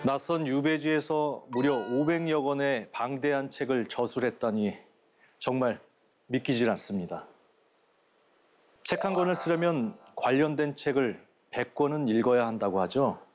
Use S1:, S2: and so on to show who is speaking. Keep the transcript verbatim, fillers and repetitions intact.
S1: 낯선 유배지에서 무려 오백여 권의 방대한 책을 저술했다니 정말 믿기질 않습니다. 책 한 권을 쓰려면 관련된 책을 백 권은 읽어야 한다고 하죠.